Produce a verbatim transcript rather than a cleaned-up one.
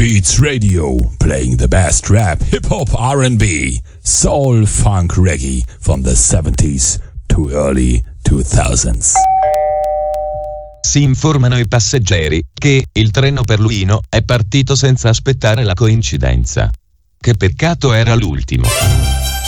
Beats Radio, playing the best rap, hip-hop, R and B, soul, funk, reggae from the seventies to early two thousands. Si informano i passeggeri che il treno per Luino è partito senza aspettare la coincidenza. Che peccato, era l'ultimo.